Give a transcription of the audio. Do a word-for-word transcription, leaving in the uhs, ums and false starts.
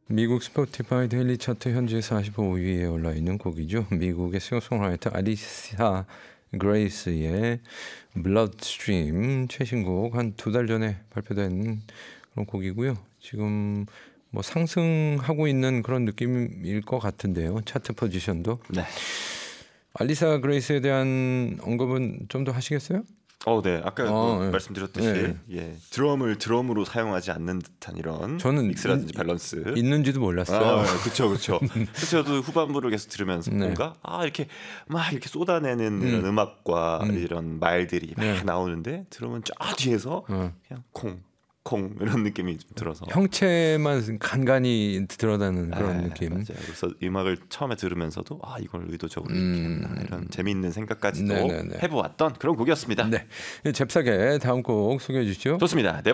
미국 스포티파이 데일리 차트 현재 사십오 위에 올라 있는 곡이죠. 미국의 싱어송라이터 알리사 그레이스의 블러드스트림 최신곡 한 두 달 전에 발표된 그런 곡이고요. 지금 뭐 상승하고 있는 그런 느낌일 것 같은데요. 차트 포지션도. 네. 알리사 그레이스에 대한 언급은 좀 더 하시겠어요? 어, 네. 아까 어, 뭐 네. 말씀드렸듯이 네. 예, 드럼을 드럼으로 사용하지 않는 듯한 이런 저는 믹스라든지 인- 밸런스. 있는지도 몰랐어요. 아, 그렇죠, 그렇죠. 그래서 저도 후반부를 계속 들으면서 네. 뭔가 아 이렇게 막 이렇게 쏟아내는 음. 이런 음악과 음. 이런 말들이 막 네. 나오는데 드럼은 저 뒤에서 어. 그냥 콩, 콩 이런 느낌이 좀 들어서. 형체만 간간히 드러나는 그런 네, 느낌. 맞아요. 그래서 음악을 처음에 들으면서도 아 이걸 의도적으로 음. 이렇게 했나 이런 재미있는 생각까지도 네네네. 해보았던 그런 곡이었습니다. 네, 잽싸게 다음 곡 소개해 주시죠. 좋습니다. 네